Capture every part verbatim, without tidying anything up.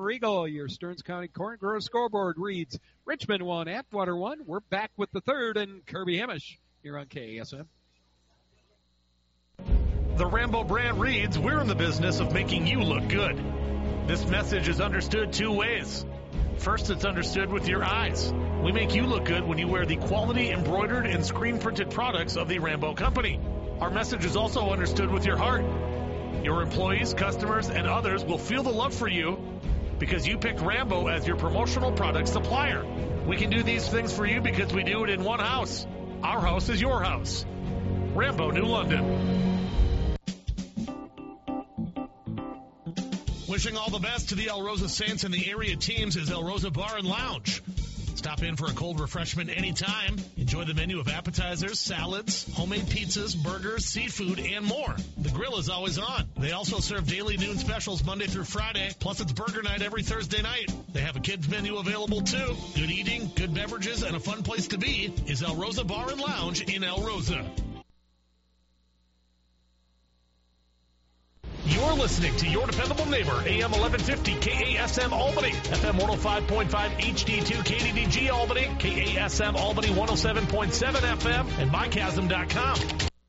Riegel. Your Stearns County Corn Grower scoreboard reads Richmond one, Atwater one. We're back with the third and Kirby Hamish here on K A S M. The Rambo brand reads, we're in the business of making you look good. This message is understood two ways. First, it's understood with your eyes. We make you look good when you wear the quality embroidered and screen printed products of the Rambo Company. Our message is also understood with your heart. Your employees, customers, and others will feel the love for you because you picked Rambo as your promotional product supplier. We can do these things for you because we do it in one house. Our house is your house. Rambo, New London. Wishing all the best to the El Rosa Saints and the area teams is El Rosa Bar and Lounge. Stop in for a cold refreshment anytime. Enjoy the menu of appetizers, salads, homemade pizzas, burgers, seafood, and more. The grill is always on. They also serve daily noon specials Monday through Friday, plus it's burger night every Thursday night. They have a kids menu available too. Good eating, good beverages, and a fun place to be is El Rosa Bar and Lounge in El Rosa. You're listening to your dependable neighbor, A M eleven fifty K A S M Albany, F M one oh five point five H D two K D D G Albany, K A S M Albany one oh seven point seven F M, and my chasm dot com.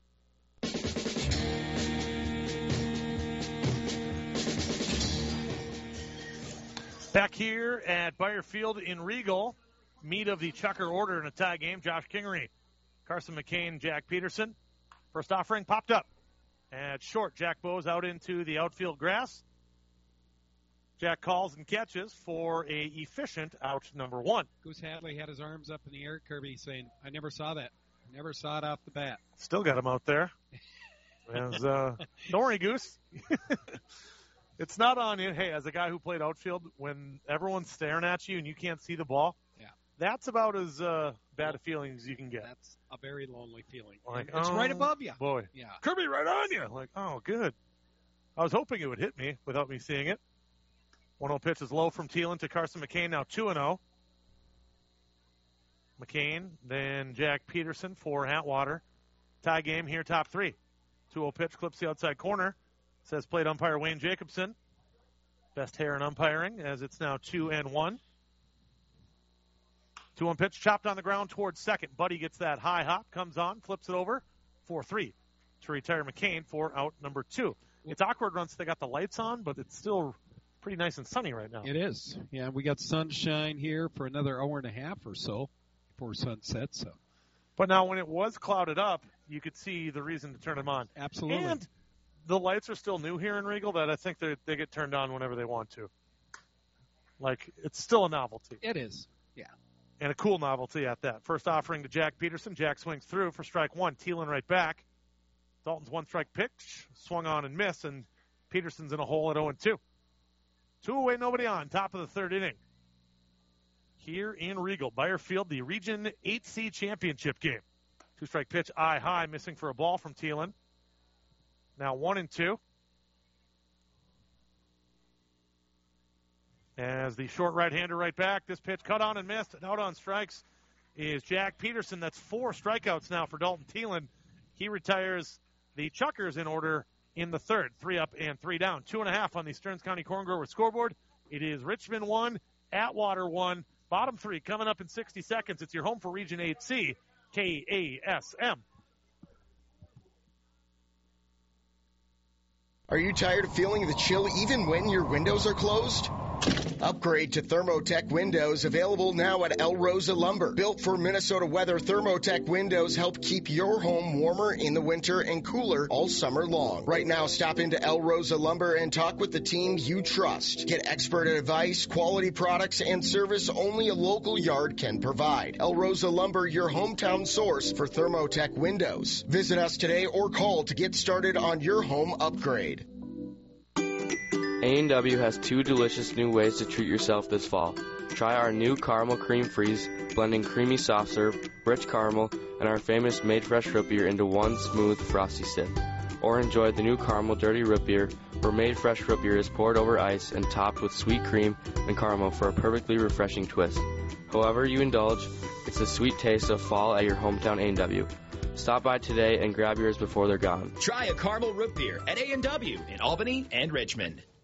Back here at Bayer Field in Regal, meat of the Chucker order in a tie game. Josh Kingery, Carson McCain, Jack Peterson. First offering popped up. At short, Jack Bowes out into the outfield grass. Jack calls and catches for a efficient out number one. Goose Hadley had his arms up in the air, Kirby, saying, I never saw that. I never saw it off the bat. Still got him out there. As, uh, don't worry, Goose. It's not on you. Hey, as a guy who played outfield, when everyone's staring at you and you can't see the ball, yeah, that's about as uh, bad a feeling as you can get. That's a very lonely feeling. Like, it's oh, right above you. Boy. Yeah. Kirby right on you. Like, oh, good. I was hoping it would hit me without me seeing it. one oh pitch is low from Thielen to Carson McCain, now two and oh. McCain, then Jack Peterson for Atwater. Tie game here, top three. two oh pitch clips the outside corner. Says plate umpire Wayne Jacobson. Best hair in umpiring as it's now two and one. two one pitch chopped on the ground towards second. Buddy gets that high hop, comes on, flips it over. four three to retire McCain for out number two. It's awkward once they got the lights on, but it's still pretty nice and sunny right now. It is. Yeah, we got sunshine here for another hour and a half or so before sunset. So, But now when it was clouded up, you could see the reason to turn them on. Absolutely. And the lights are still new here in Regal that I think they they get turned on whenever they want to. Like, it's still a novelty. It is, yeah. And a cool novelty at that. First offering to Jack Peterson. Jack swings through for strike one. Thielen right back. Dalton's one-strike pitch. Swung on and missed, and Peterson's in a hole at oh and two. Two away, nobody on. Top of the third inning. Here in Regal, Bayer Field, the Region eight C championship game. Two-strike pitch, eye high, missing for a ball from Thielen. Now one and two. As the short right-hander right back, this pitch cut on and missed, and out on strikes is Jack Peterson. That's four strikeouts now for Dalton Thielen. He retires the Chuckers in order in the third. Three up and three down. Two and a half on the Stearns County Corn Grower scoreboard. It is Richmond one, Atwater one. Bottom three coming up in sixty seconds. It's your home for Region eight C, K A S M. Are you tired of feeling the chill even when your windows are closed? Upgrade to Thermotech windows, available now at El Rosa Lumber. Built for Minnesota weather, Thermotech windows help keep your home warmer in the winter and cooler all summer long. Right now, stop into El Rosa Lumber and talk with the team you trust. Get expert advice, quality products, and service only a local yard can provide. El Rosa Lumber, your hometown source for Thermotech windows. Visit us today or call to get started on your home upgrade. A and W has two delicious new ways to treat yourself this fall. Try our new Caramel Cream Freeze, blending creamy soft serve, rich caramel, and our famous Made Fresh root beer into one smooth, frosty sip. Or enjoy the new Caramel Dirty Root Beer, where Made Fresh root beer is poured over ice and topped with sweet cream and caramel for a perfectly refreshing twist. However you indulge, it's the sweet taste of fall at your hometown A and W. Stop by today and grab yours before they're gone. Try a Caramel Root Beer at A and W in Albany and Richmond.